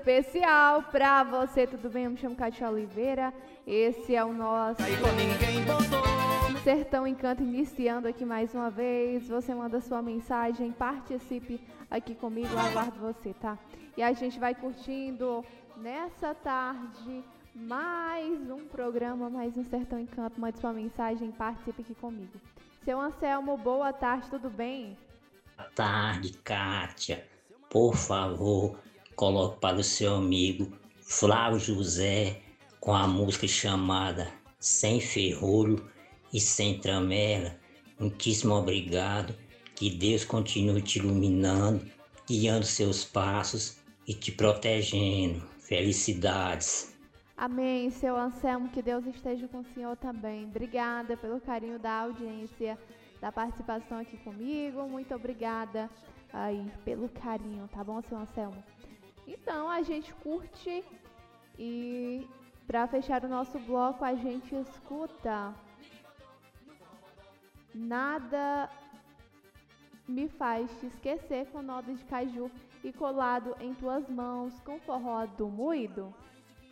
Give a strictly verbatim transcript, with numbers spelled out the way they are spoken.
especial pra você, tudo bem? Eu me chamo Cátia Oliveira, esse é o nosso Sertão Encanto iniciando aqui mais uma vez. Você manda sua mensagem, participe aqui comigo, eu aguardo você, tá? E a gente vai curtindo nessa tarde mais um programa, mais um Sertão Encanto. Mande sua mensagem, participe aqui comigo. Seu Anselmo, boa tarde, tudo bem? Boa tarde, Kátia. Por favor, coloque para o seu amigo Flávio José com a música chamada Sem Ferrolho e Sem Tramela. Muitíssimo obrigado. Que Deus continue te iluminando, guiando seus passos e te protegendo. Felicidades. Amém, seu Anselmo, que Deus esteja com o senhor também. Obrigada pelo carinho da audiência, da participação aqui comigo. Muito obrigada aí pelo carinho, tá bom, seu Anselmo? Então a gente curte e para fechar o nosso bloco a gente escuta Nada Me Faz Te Esquecer com Noda de Caju e Colado em Tuas Mãos com forró do Moído.